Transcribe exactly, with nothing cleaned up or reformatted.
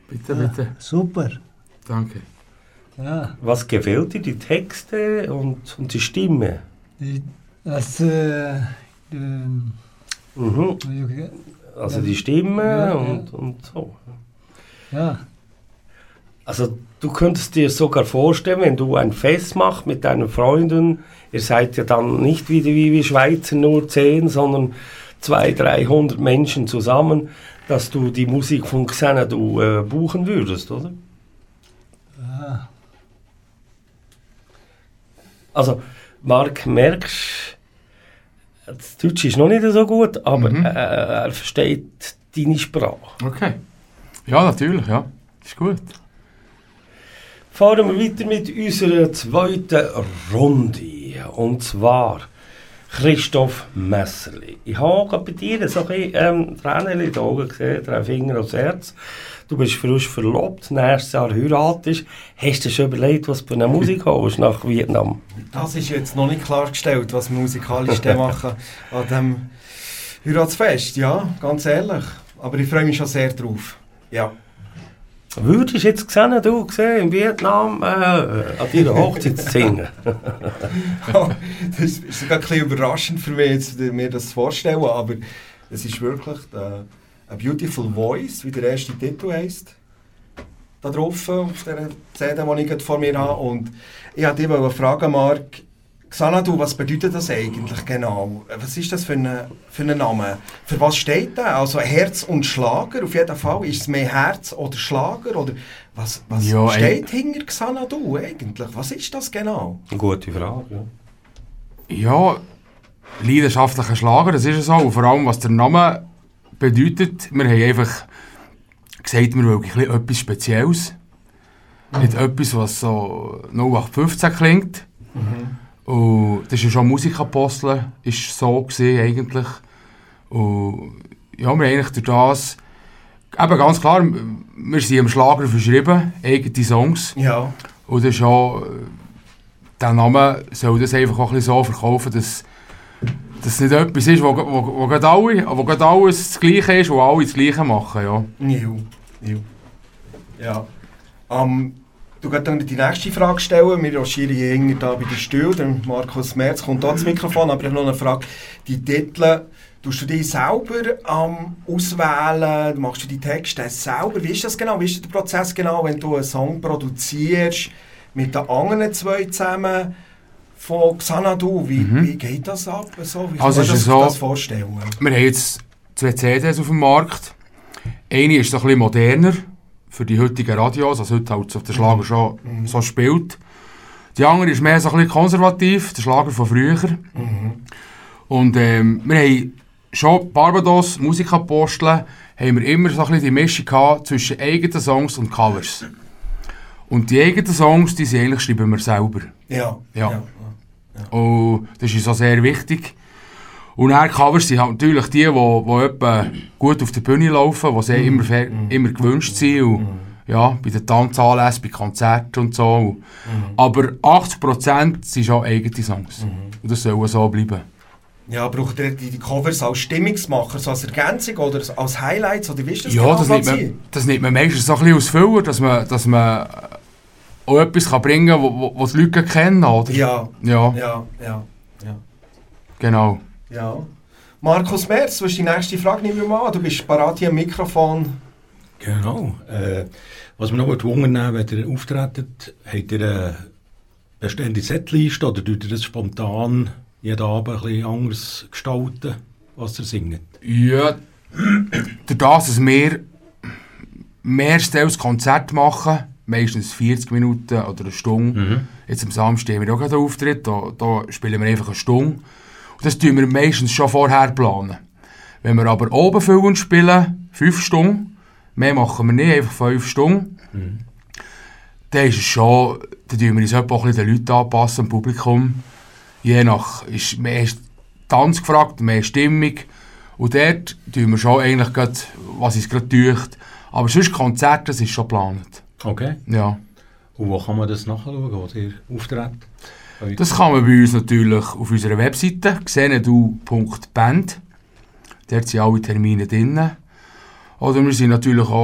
Bitte, Ja, bitte. super. Danke. Ja, Was gefällt dir, die Texte und, und die Stimme? die, das, äh, ähm, Mhm. Also die Stimme Ja, ja. und, und so. ja, Also du könntest dir sogar vorstellen, wenn du ein Fest machst mit deinen Freunden, ihr seid ja dann nicht wieder wie wir Schweizer nur zehn, sondern zweihundert, dreihundert Menschen zusammen, dass du die Musik von Xanadu äh, buchen würdest, oder? ja. Also Marc, merkst, das Deutsch ist noch nicht so gut, aber Mhm. äh, er versteht deine Sprache. Okay. Ja, natürlich, ja. Ist gut. Fahren wir weiter mit unserer zweiten Runde. Und zwar Christoph Messerli. Ich habe gerade bei dir so ein bisschen ähm, Tränen in den Augen gesehen, drei Finger aufs Herz. Du bist frisch verlobt, nächstes Jahr heiratest. Hast du dir schon überlegt, was du für eine Musik holst nach Vietnam? Das ist jetzt noch nicht klargestellt, was wir musikalisch dann machen an diesem Heiratsfest. Ja, ganz ehrlich. Aber ich freue mich schon sehr drauf. Ja. Würdest du jetzt gesehen, du gesehen, in Vietnam äh, an deiner Hochzeit zu singen? Das ist sogar ein bisschen überraschend für mich, jetzt, mir das zu vorstellen, aber es ist wirklich äh, «A Beautiful Voice», wie der erste Titel heisst, da drauf, auf dieser C D, die ich gerade vor mir habe. Und ich wollte dich fragen, Marc, Xanadu, was bedeutet das eigentlich genau? Was ist das für ein für einen Name? Für was steht der? Also Herz und Schlager, auf jeden Fall. Ist es mehr Herz oder Schlager? Oder was, was Ja, steht hinter Xanadu eigentlich? Was ist das genau? Eine gute Frage, ja. Ja, leidenschaftlicher Schlager, das ist es so. Und vor allem, was der Name bedeutet, wir haben einfach gesagt, wir wollen ein bisschen etwas Spezielles. Nicht etwas, was so null acht fünfzehn klingt. Mhm. Und das ist ja schon Musikapostel, ist so gesehen eigentlich. Und ja, wir haben eigentlich durch das, eben ganz klar, wir sind im Schlager verschrieben, eigene Songs. Ja. Und das ist auch, der Name soll das einfach auch ein bisschen so verkaufen, dass das nicht etwas ist, wo, wo, wo, gerade alle, wo gerade alles das Gleiche ist, wo alle das Gleiche machen. Ja. Niu. Niu. Ja. Um, du kannst dann die nächste Frage stellen. Wir rochieren hier hinten da bei der Stühle. Der Markus Merz kommt da ins Mikrofon. Aber ich habe noch eine Frage. Die Titel, tust du die selber um, auswählen? Machst du die Texte selber? Wie ist das genau? Wie ist der Prozess genau, wenn du einen Song produzierst mit den anderen zwei zusammen von Xanadu? Wie, Mhm. wie geht das ab? So, wie Also kann man ist es das, so- das vorstellen? Wir haben jetzt zwei C Ds auf dem Markt. Eine ist so ein bisschen moderner für die heutigen Radios, also heute halt auf der Schlager schon Mhm. so spielt. Die andere ist mehr so ein bisschen konservativ, der Schlager von früher. Mhm. Und ähm, wir haben schon Barbados, Musikapostel, haben wir immer so ein bisschen die Mischung gehabt zwischen eigenen Songs und Covers. Und die eigenen Songs, die sind eigentlich schreiben wir selber. Ja. Ja. ja. Und das ist auch sehr wichtig. Und dann Covers sind halt natürlich die, die, die etwa gut auf der Bühne laufen, die sehr Mhm. immer, fair- Mhm. immer gewünscht sind. Und, Mhm. ja, bei den Tanzanlässen, bei Konzerten und so. Mhm. Aber achtzig Prozent sind schon eigene Songs. Mhm. Und das soll auch so bleiben. Ja, braucht ihr die, die Covers als Stimmungsmacher, so als Ergänzung oder als Highlights? Oder wie ist das Ja, genau das nimmt, passiert? man, das nimmt man meistens so ein bisschen als Füller, dass man, dass man auch etwas kann bringen kann, was die Leute kennen. Oder? Ja, Ja, ja, ja, ja. genau. ja. Markus Merz, du hast die nächste Frage, nehmen wir mal an. Du bist parat hier am Mikrofon. Genau. Äh, was wir noch wundern, wenn ihr auftretet, habt ihr eine bestehende Setliste oder tut ihr das spontan jeden Abend ein bisschen anders gestalten, was ihr singt? Ja, durch das, dass wir mehrstens Konzert machen, meistens vierzig Minuten oder eine Stunde. Mhm. Jetzt am Samstag haben wir auch gerade einen Auftritt, da, da spielen wir einfach eine Stunde. Und das tun wir meistens schon vorher planen. Wenn wir aber oben füllen spielen, fünf Stunden, mehr machen wir nicht, einfach fünf Stunden, Mhm. dann ist es schon, dann tun wir uns etwa auch ein bisschen den Leuten anpassen, dem Publikum. Je nach, ist mehr Tanz gefragt, mehr Stimmung. Und dort tun wir schon eigentlich gerade, was uns gerade tut. Aber sonst Konzerte, das ist schon geplant. Okay. Ja. Und wo kann man das nachschauen, wo ihr auftretet? Das kann man bei uns natürlich auf unserer Webseite, xanadu punkt band. Dort sind alle Termine drin. Oder wir sind natürlich auch